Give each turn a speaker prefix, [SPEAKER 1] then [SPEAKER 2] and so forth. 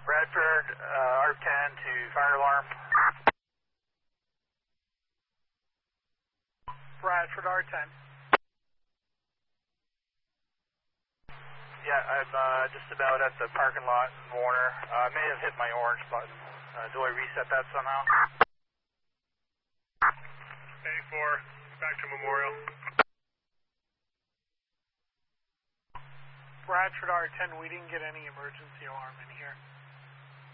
[SPEAKER 1] Bradford, ARC-10 to fire alarm.
[SPEAKER 2] Bradford, ARC-10.
[SPEAKER 1] Yeah, I'm just about at the parking lot in Warner. I may have hit my orange button. Do I reset that somehow?
[SPEAKER 3] 84, back to Memorial.
[SPEAKER 2] Bradford, ARC-10, we didn't get any emergency alarm in here.